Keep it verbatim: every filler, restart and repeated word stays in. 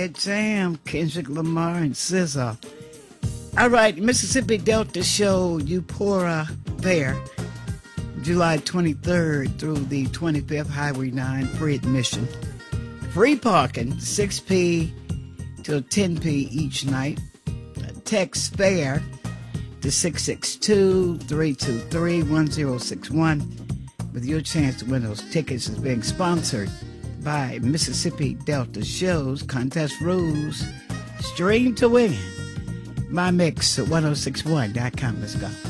Midnight Jam, Kendrick Lamar and S Z A. All right, Mississippi Delta Show, Eupora Fair, July twenty-third through the twenty-fifth, Highway nine, free admission. Free parking, six p till ten p each night. Text FAIR to six six two, three two three, one zero six one with your chance to win those tickets. Is being sponsored by Mississippi Delta Shows. Contest rules, stream to win. My Mix at ten sixty-one dot com. Let's go.